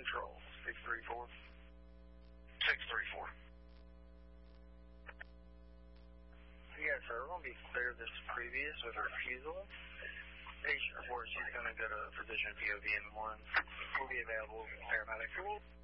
Control, 634. 634. Yes, sir. We're going to be clear this previous with a refusal. Patient reports she's going to go to physician POV in 1. Will be available paramedic.